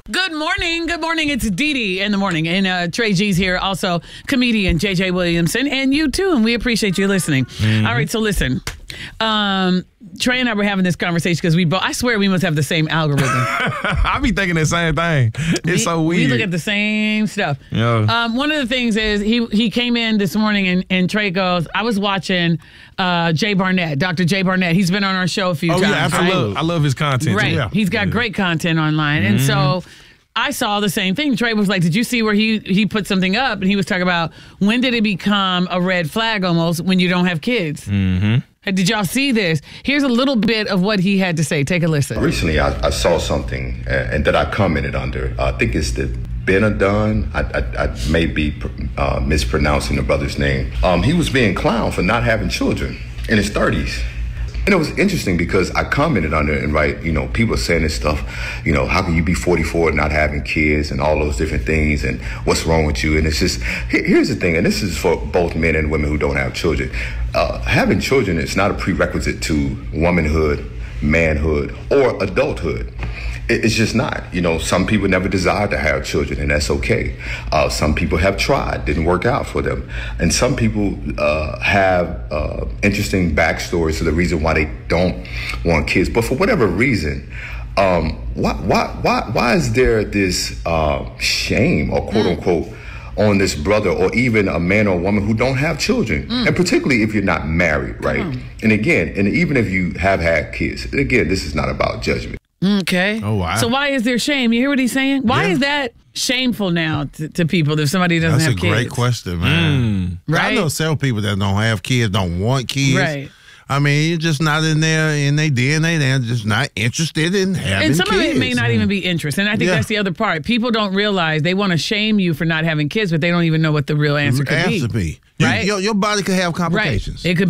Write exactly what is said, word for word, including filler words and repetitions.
Good morning. Good morning. It's Dee Dee in the morning. And uh, Trey G's here. Also, comedian J J Williamson. And you, too. And we appreciate you listening. Mm-hmm. All right. So, listen. Um, Trey and I were having this conversation because we both, I swear we must have the same algorithm. I be thinking the same thing. It's we, so weird. We look at the same stuff. Yeah. Um, one of the things is he he came in this morning and, and Trey goes, I was watching uh, Jay Barnett, Doctor Jay Barnett. He's been on our show a few oh, times. Yeah, absolutely. I love, I love his content. Right. Too. Yeah. He's got yeah. great content online. Mm-hmm. And so I saw the same thing. Trey was like, did you see where he, he put something up? And he was talking about when did it become a red flag almost when you don't have kids? Mm-hmm. Did y'all see this? Here's a little bit of what he had to say. Take a listen. Recently, I, I saw something uh, and that I commented under. Uh, I think it's the Benadon. I, I, I may be uh, mispronouncing the brother's name. Um, he was being clowned for not having children in his thirties. And it was interesting because I commented under it and right, you know, people are saying this stuff, you know, how can you be forty-four and not having kids and all those different things and what's wrong with you? And it's just, here's the thing, and this is for both men and women who don't have children. Uh, having children is not a prerequisite to womanhood, manhood, or adulthood. It's just not. You know, some people never desire to have children, and that's okay. Uh, some people have tried, didn't work out for them. And some people uh, have uh, interesting backstories to the reason why they don't want kids. But for whatever reason, um, why, why, why, why is there this uh, shame or quote unquote mm. on this brother or even a man or woman who don't have children? Mm. And particularly if you're not married, right? Mm. And again, and even if you have had kids, again, this is not about judgment. Okay. Oh, wow. So why is there shame? You hear what he's saying? Why yeah. is that shameful now to, to people if somebody doesn't That's have kids? That's a great question, man. Mm. Right? I know several people that don't have kids, don't want kids. Right. I mean, you're just not in there in their D N A. They're just not interested in having kids. And some kids. of it may not even be interest. And I think yeah. that's the other part. People don't realize they want to shame you for not having kids, but they don't even know what the real answer could answer be. be. Right? You, your, your body could have complications. Right. It could be